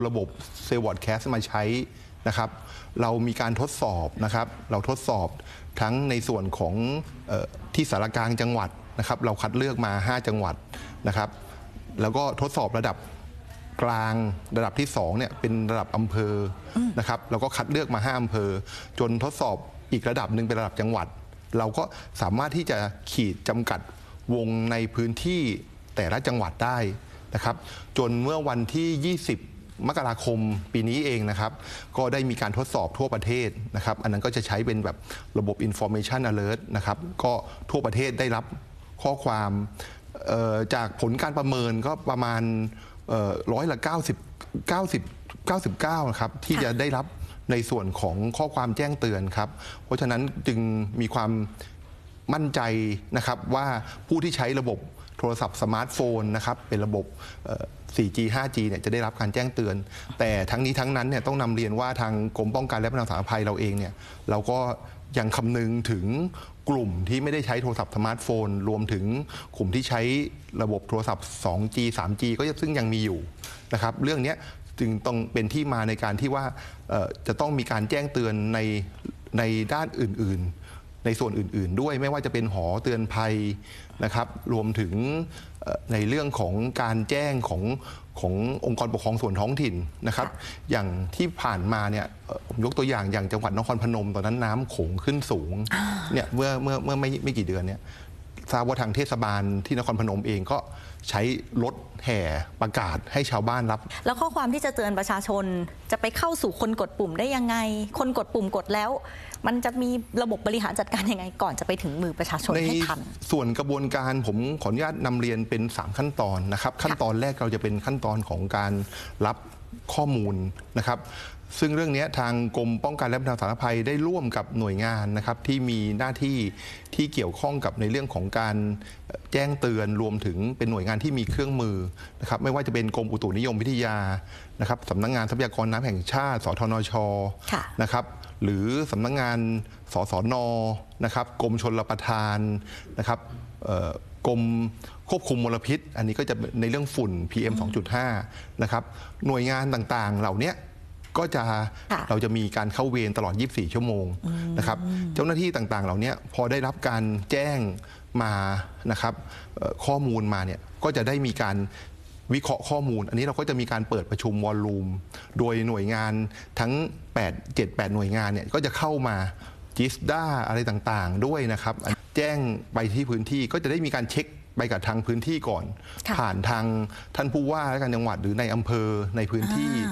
ระบบเซลล์วอร์ดแคสมาใช้นะครับเรามีการทดสอบนะครับเราทดสอบทั้งในส่วนของที่สารกลางจังหวัดนะครับเราคัดเลือกมา5จังหวัดนะครับแล้วก็ทดสอบระดับกลางระดับที่2เนี่ยเป็นระดับอำเภอนะครับเราก็คัดเลือกมา5อำเภอจนทดสอบอีกระดับหนึ่งเป็นระดับจังหวัดเราก็สามารถที่จะขีดจำกัดวงในพื้นที่แต่ละจังหวัดได้นะครับจนเมื่อวันที่20 มกราคมปีนี้เองนะครับก็ได้มีการทดสอบทั่วประเทศนะครับอันนั้นก็จะใช้เป็นแบบระบบ Information Alert นะครับก็ทั่วประเทศได้รับข้อความจากผลการประเมินก็ประมาณ99นะครับที่จะได้รับในส่วนของข้อความแจ้งเตือนครับเพราะฉะนั้นจึงมีความมั่นใจนะครับว่าผู้ที่ใช้ระบบโทรศัพท์สมาร์ทโฟนนะครับเป็นระบบ 4G 5G เนี่ยจะได้รับการแจ้งเตือนแต่ทั้งนี้ทั้งนั้นเนี่ยต้องนำเรียนว่าทางกรมป้องกันและบรรเทาสาธารณภัยเราเองเนี่ยเราก็ยังคำนึงถึงกลุ่มที่ไม่ได้ใช้โทรศัพท์สมาร์ทโฟนรวมถึงกลุ่มที่ใช้ระบบโทรศัพท์ 2G 3G ก็ซึ่งยังมีอยู่นะครับเรื่องนี้จึงต้องเป็นที่มาในการที่ว่าจะต้องมีการแจ้งเตือนในด้านอื่นๆในส่วนอื่นๆด้วยไม่ว่าจะเป็นหอเตือนภัยนะครับรวมถึงในเรื่องของการแจ้งขององค์กรปกครองส่วนท้องถิ่นนะครับอย่างที่ผ่านมาเนี่ยผมยกตัวอย่างจังหวัดนครพนมตอนนั้นน้ำโขงขึ้นสูงเนี่ยเมื่อไม่กี่เดือนเนี่ยทราบว่าทางเทศบาลที่นครพนมเองก็ใช้รถแห่ประกาศให้ชาวบ้านรับแล้วข้อความที่จะเตือนประชาชนจะไปเข้าสู่คนกดปุ่มได้ยังไงคนกดปุ่มกดแล้วมันจะมีระบบบริหารจัดการยังไงก่อนจะไปถึงมือประชาชนให้ทันส่วนกระบวนการผมขออนุญาตนำเรียนเป็น3ขั้นตอนนะครับขั้นตอนแรกเราจะเป็นขั้นตอนของการรับข้อมูลนะครับซึ่งเรื่องนี้ทางกรมป้องกันและบรรเทาสาธารณภัยได้ร่วมกับหน่วยงานนะครับที่มีหน้าที่ที่เกี่ยวข้องกับในเรื่องของการแจ้งเตือนรวมถึงเป็นหน่วยงานที่มีเครื่องมือนะครับไม่ว่าจะเป็นกรมอุตุนิยมวิทยานะครับสำนักงานทรัพยากรน้ำแห่งชาติสทนช.นะครับหรือสำนักงานสสน.นะครับกรมชลประทานนะครับกรมควบคุมมลพิษอันนี้ก็จะในเรื่องฝุ่น PM 2.5 นะครับหน่วยงานต่างๆเหล่านี้ก็จะเราจะมีการเข้าเวรตลอด24ชั่วโมงนะครับเจ้าหน้าที่ต่างๆเหล่านี้พอได้รับการแจ้งมานะครับข้อมูลมาเนี่ยก็จะได้มีการวิเคราะห์ข้อมูลอันนี้เราก็จะมีการเปิดประชุมวอลลุ่มโดยหน่วยงานทั้ง7-8หน่วยงานเนี่ยก็จะเข้ามาจิสด้าอะไรต่างๆด้วยนะครับแจ้งไปที่พื้นที่ก็จะได้มีการเช็คไปกับทางพื้นที่ก่อนผ่านทางท่านผู้ว่าราชการจังหวัดหรือในอำเภอในพื้นที่